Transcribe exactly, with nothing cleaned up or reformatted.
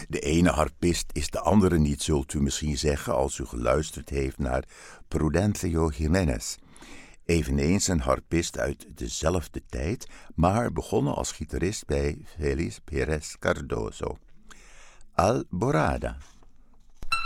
De ene harpist is de andere niet, zult u misschien zeggen als u geluisterd heeft naar Prudencio Jiménez. Eveneens een harpist uit dezelfde tijd, maar begonnen als gitarist bij Félix Pérez Cardoso. Alborada.